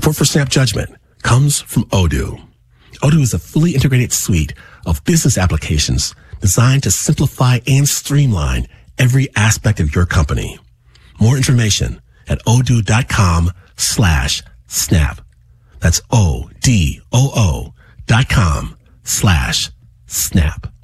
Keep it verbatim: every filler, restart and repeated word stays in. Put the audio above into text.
Support for Snap Judgment comes from Odoo. Odoo is a fully integrated suite of business applications designed to simplify and streamline every aspect of your company. More information at odoo.com slash snap. That's O D O O dot com slash snap.